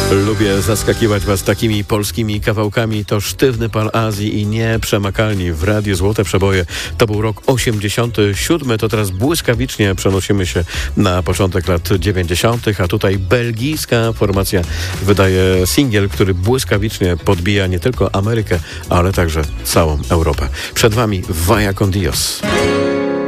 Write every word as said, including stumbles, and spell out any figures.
Lubię zaskakiwać was takimi polskimi kawałkami. To Sztywny Pan Azji i Nieprzemakalni w Radiu Złote Przeboje. To był rok osiemdziesiąty siódmy. To teraz błyskawicznie przenosimy się na początek lat dziewięćdziesiątych. A tutaj belgijska formacja wydaje singiel, który błyskawicznie podbija nie tylko Amerykę, ale także całą Europę. Przed wami Vaya con Dios.